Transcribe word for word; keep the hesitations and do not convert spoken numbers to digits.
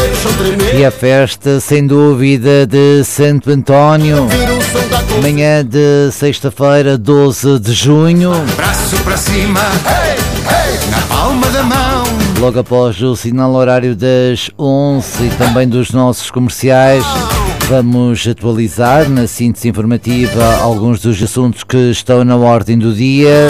E a festa, sem dúvida, de Santo António, manhã de sexta-feira, doze de junho. Braço para cima, hey, hey, na palma da mão. Logo após o sinal horário das onze e também dos nossos comerciais, vamos atualizar na síntese informativa alguns dos assuntos que estão na ordem do dia.